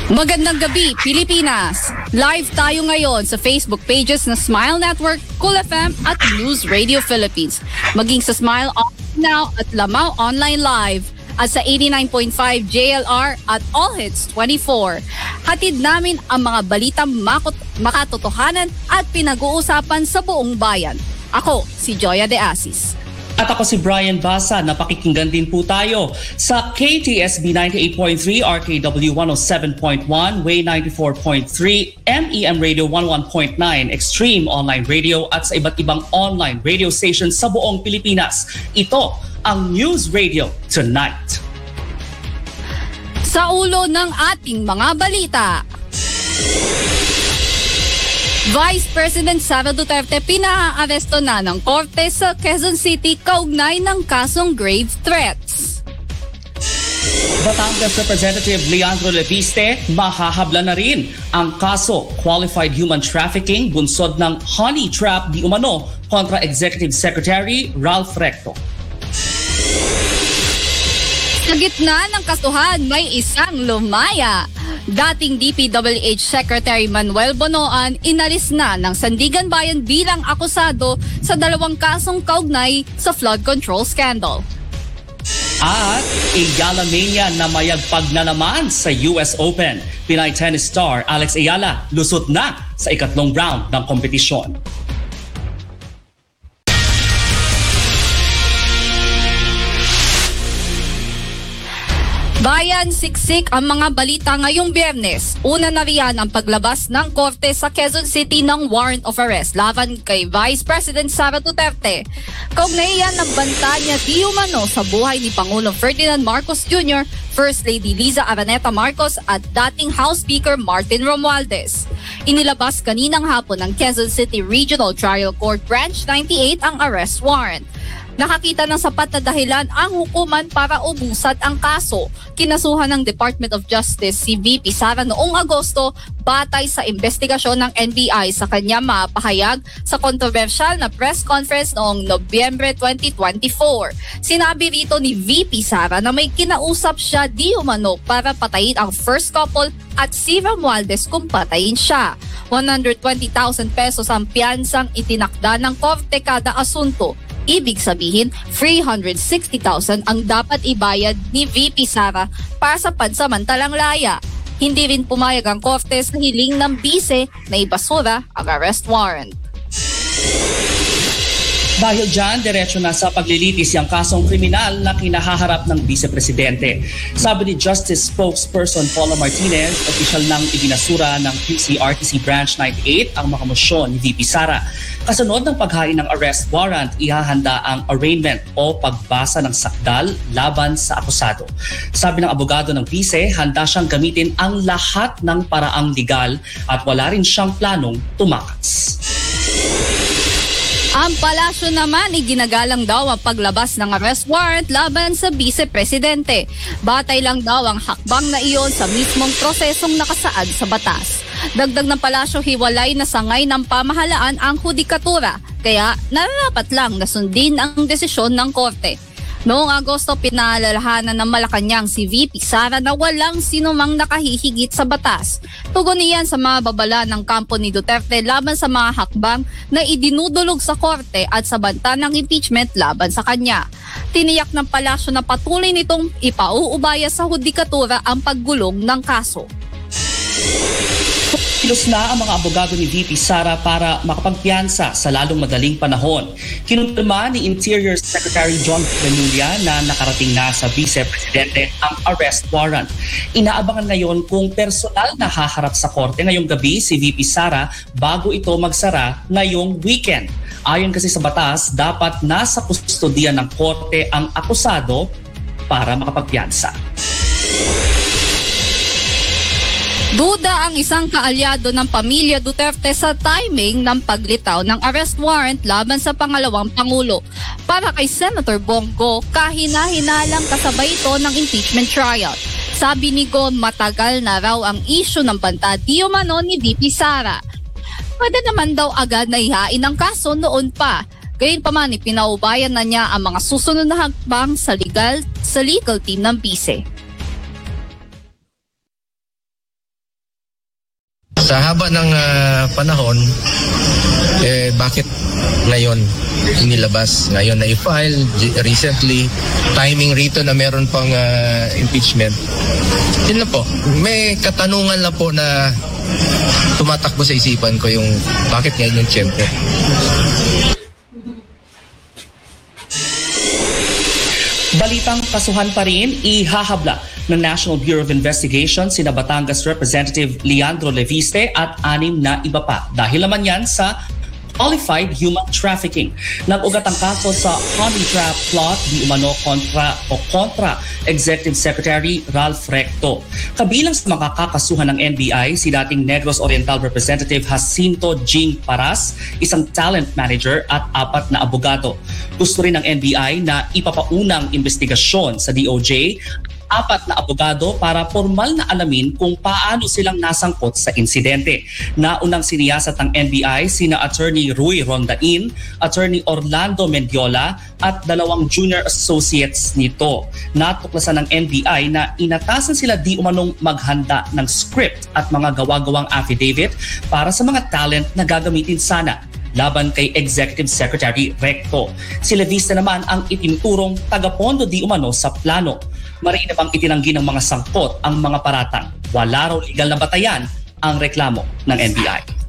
Magandang gabi, Pilipinas! Live tayo ngayon sa Facebook pages na Smile Network, Cool FM at News Radio Philippines. Maging sa Smile Online Now at Lamau Online Live at sa 89.5 JLR at All Hits 24. Hatid namin ang mga balitang makatotohanan at pinag-uusapan sa buong bayan. Ako, si Joya De Asis. At ako si Brian Basa, napakikinggan din po tayo sa KTSB 98.3, RKW 107.1, Way 94.3, MEM Radio 101.9, Extreme Online Radio at sa iba't ibang online radio stations sa buong Pilipinas. Ito ang News Radio Tonight. Sa ulo ng ating mga balita, Vice President Sara Duterte pinaaresto na ng korte sa Quezon City kaugnay ng kasong grave threats. Batangas Representative Leandro Leviste, mahahabla na rin ang kaso qualified human trafficking bunsod ng honey trap di umano kontra Executive Secretary Ralph Recto. Sa gitna ng kasuhan, may isang lumaya. Dating DPWH Secretary Manuel Bonoan inalis na ng Sandigan Bayan bilang akusado sa 2 kasong kaugnay sa flood control scandal. At Ayala Mania na mayagpag na naman sa US Open. Pinay tennis star Alex Ayala lusot na sa ikatlong round ng kompetisyon. Bayan, siksik ang mga balita ngayong Biyernes. Una na riyan ang paglabas ng korte sa Quezon City ng warrant of arrest laban kay Vice President Sara Duterte. Kaugnay yan ng banta niya di umano sa buhay ni Pangulong Ferdinand Marcos Jr., First Lady Liza Araneta Marcos at dating House Speaker Martin Romualdez. Inilabas kaninang hapon ng Quezon City Regional Trial Court Branch 98 ang arrest warrant. Nakakita ng sapat na dahilan ang hukuman para ubusad ang kaso. Kinasuhan ng Department of Justice si VP Sara noong Agosto batay sa investigasyon ng NBI sa kanya mapahayag sa kontrobersyal na press conference noong Nobyembre 2024. Sinabi rito ni VP Sara na may kinausap siya di umano para patayin ang first couple at si Romualdez kung patayin siya. 120,000 pesos ang piyansang itinakda ng korte kada asunto. Ibig sabihin, 360,000 ang dapat ibayad ni VP Sara para sa pansamantalang laya. Hindi rin pumayag ang korte sa hiling ng bise na ibasura ang arrest warrant. Dahil dyan, diretso na sa paglilitis yung kasong kriminal na kinahaharap ng Vice-Presidente. Sabi ni Justice Spokesperson Paula Martinez, opisyal nang ibinasura ng QC-RTC Branch 98 ang mga mosyon ni VP Sara. Kasunod ng paghain ng arrest warrant, ihahanda ang arraignment o pagbasa ng sakdal laban sa akusado. Sabi ng abogado ng Vice, handa siyang gamitin ang lahat ng paraang legal at wala rin siyang planong tumakas. Ang palasyo naman iginagalang daw ang paglabas ng arrest warrant laban sa Vice-Presidente. Batay lang daw ang hakbang na iyon sa mismong prosesong nakasaad sa batas. Dagdag ng palasyo, hiwalay na sangay ng pamahalaan ang hudikatura, kaya nararapat lang na sundin ang desisyon ng korte. Noong Agosto, pinaalalahanan ng Malacanang si VP Sara na walang sinumang nakahihigit sa batas. Tugon niyan sa mga babala ng kampo ni Duterte laban sa mga hakbang na idinudulog sa korte at sa banta ng impeachment laban sa kanya. Tiniyak ng palasyo na patuloy nitong ipauubaya sa hudikatura ang paggulong ng kaso. Kilos na ang mga abogado ni VP Sara para makapagpiyansa sa lalong madaling panahon. Kinumpirma ni Interior Secretary John Remulla na nakarating na sa Vice-Presidente ang arrest warrant. Inaabangan ngayon kung personal na haharap sa korte ngayong gabi si VP Sara bago ito magsara ngayong weekend. Ayon kasi sa batas, dapat nasa kustodiya ng korte ang akusado para makapagpiyansa. Duda ang isang kaalyado ng pamilya Duterte sa timing ng paglitaw ng arrest warrant laban sa pangalawang Pangulo. Para kay Senator Bongo, kahina-hinalang kasabay ito ng impeachment trial. Sabi ni Go, matagal na raw ang issue ng banta di umano ni VP Sara. Pwede naman daw agad na ihain ang kaso noon pa. Gayunpaman, pinaubayan na niya ang mga susunod na hakbang sa legal team ng Bise. Sa haba ng panahon, bakit ngayon inilabas? Ngayon na i-file, recently, timing rito na meron pang impeachment. Yun na po. May katanungan lang po na tumatakbo sa isipan ko yung bakit ngayon yung tiyempo. Balitang kasuhan pa rin, ihahabla ng National Bureau of Investigation sina Batangas Representative Leandro Leviste at 6 na iba pa. Dahil naman yan sa qualified human trafficking. Nag-ugat ang kaso sa honey trap plot di umano kontra Executive Secretary Ralph Recto. Kabilang sa makakakasuhan ng NBI si dating Negros Oriental Representative Jacinto Jing Paras, isang talent manager at 4 na abogado. Gusto rin ng NBI na ipapaunang investigasyon sa DOJ 4 na abogado para formal na alamin kung paano silang nasangkot sa insidente. Naunang siniyasat ng NBI sina Attorney Rui Rondain, Attorney Orlando Mendiola at 2 junior associates nito. Natuklasan ng NBI na inatasan sila di umanong maghanda ng script at mga gawa-gawang affidavit para sa mga talent na gagamitin sana laban kay Executive Secretary Recto. Si Leviste naman ang itinuturong tagapondo di umano sa plano. Mariin bang itinanggi ng mga sangkot ang mga paratang. Wala raw legal na batayan ang reklamo ng NBI.